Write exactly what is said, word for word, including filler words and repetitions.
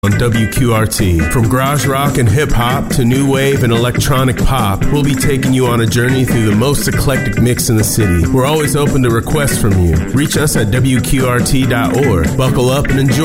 On W Q R T. From garage rock and hip hop to new wave and electronic pop, we'll be taking you on a journey through the most eclectic mix in the city. We're always open to requests from you. Reach us at W Q R T dot org. Buckle up and enjoy.